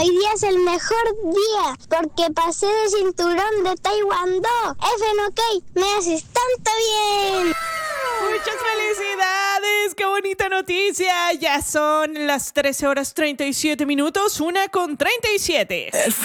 Hoy día es el mejor día porque pasé de cinturón de Taekwondo. Ok, me haces tanto bien. ¡Muchas felicidades! ¡Qué bonita noticia! Ya son las 13:37, 1:37.